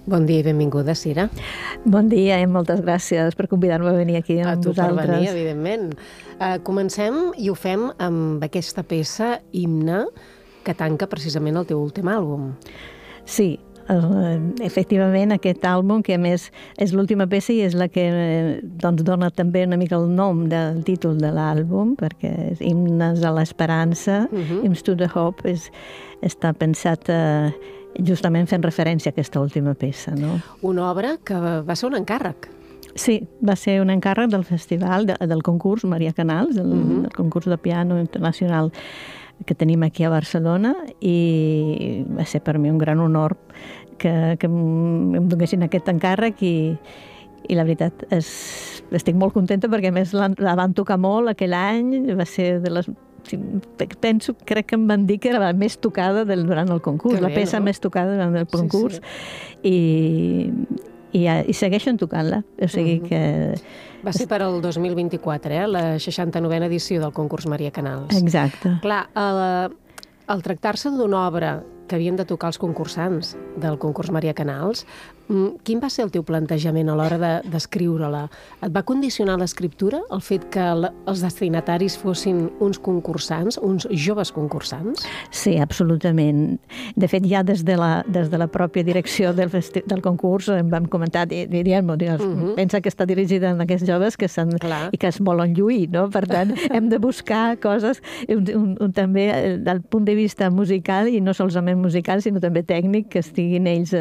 Bon dia i benvinguda, Cira. Bon dia i moltes gràcies per convidar-me a venir aquí amb vosaltres. A tu per venir, evidentment. Comencem i ho fem amb aquesta peça, Himne, que tanca precisament el teu últim àlbum. Sí, efectivament aquest àlbum, que a més és l'última peça i és la que dona també una mica el nom del títol de l'àlbum, perquè és Himnes a l'Esperança, Hymns to the Hope, està pensat justament fent referència a aquesta última peça, no? Una obra que va ser un encàrrec. Sí, va ser un encàrrec del festival, del concurs Maria Canals, el concurs de piano internacional que tenim aquí a Barcelona, i va ser per mi un gran honor que em donessin aquest encàrrec i la veritat estic molt contenta perquè a més la van tocar molt aquell any, va ser de les... crec que em van dir que era la més tocada durant el concurs, la peça més tocada durant el concurs, i segueixen tocant-la, o sigui que... Va ser per al 2024, la 69a edició del concurs Maria Canals. Exacte. Clar, al tractar-se d'una obra que havien de tocar els concursants del concurs Maria Canals, quin va ser el teu plantejament a l'hora d'escriure-la? Et va condicionar l'escriptura el fet que els destinataris fossin uns concursants, uns joves concursants? Sí, absolutament. De fet, ja des de la pròpia direcció del concurs em vam comentar, diem, pensa que està dirigida a aquests joves i que es volen lluir, no? Per tant, hem de buscar coses també del punt de vista musical, i no solament musical, sinó també tècnic, que estiguin ells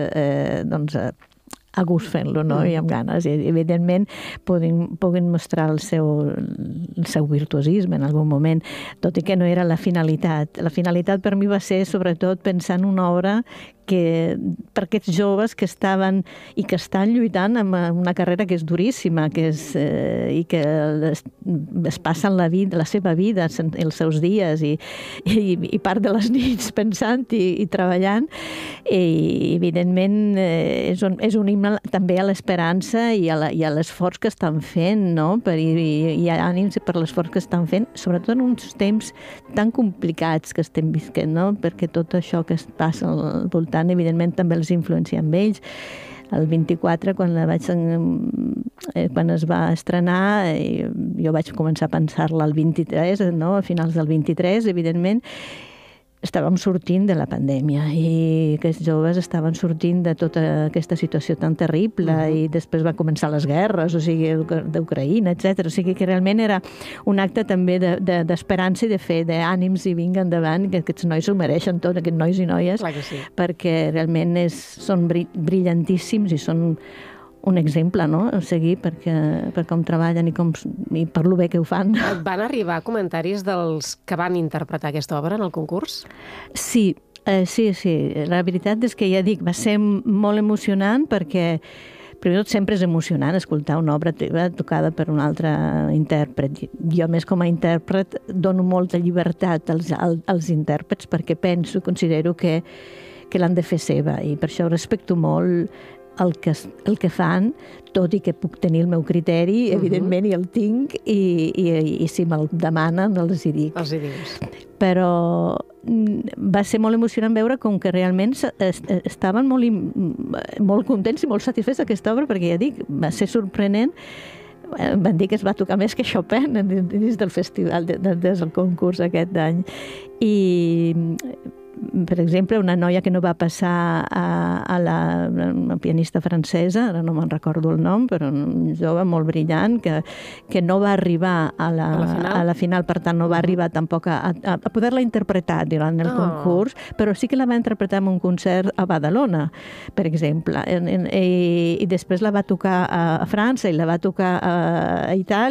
a gust fent-lo, no? I amb ganes. I, evidentment, puguin mostrar el seu virtuosisme en algun moment, tot i que no era la finalitat. La finalitat per mi va ser, sobretot, pensar en una obra per aquests joves que estaven i que estan lluitant amb una carrera que és duríssima, i que es passen la seva vida, els seus dies i part de les nits pensant i treballant, i evidentment és un himne també a l'esperança i a l'esforç que estan fent, no? I ànims per l'esforç que estan fent, sobretot en uns temps tan complicats que estem visquent, no? Perquè tot això que es passa al voltant evidentment també els influencia amb ells. El 24, quan es va estrenar, jo vaig començar a pensar-la el 23, no? A finals del 23, evidentment, estàvem sortint de la pandèmia i aquests joves estaven sortint de tota aquesta situació tan terrible, i després va començar les guerres, o sigui, d'Ucraïna, etc. O sigui que realment era un acte també d'esperança i de fer d'ànims i vinga endavant, que aquests nois s'ho mereixen tot, aquests nois i noies, perquè realment són brillantíssims i són un exemple, no?, a seguir per com treballen i per lo bé que ho fan. Et van arribar comentaris dels que van interpretar aquesta obra en el concurs? Sí. La veritat és que, ja dic, va ser molt emocionant perquè, primer tot, sempre és emocionant escoltar una obra teva tocada per un altre intèrpret. Jo, més com a intèrpret, dono molta llibertat als intèrprets perquè considero que l'han de fer seva, i per això respecto molt el que fan, tot i que puc tenir el meu criteri, evidentment, i el tinc, i si me'l demanen els hi dic. Els hi dius. Però va ser molt emocionant veure com que realment estaven molt contents i molt satisfets d'aquesta obra, perquè ja dic, va ser sorprenent. Van dir que es va tocar més que Chopin dins del festival, des del concurs aquest any. I per exemple, una noia que no va passar a una pianista francesa, ara no me'n recordo el nom, però un jove molt brillant, que no va arribar a la final, per tant no va arribar tampoc a poder-la interpretar durant el concurs, però sí que la va interpretar en un concert a Badalona, per exemple, i després la va tocar a França i la va tocar a Itàlia,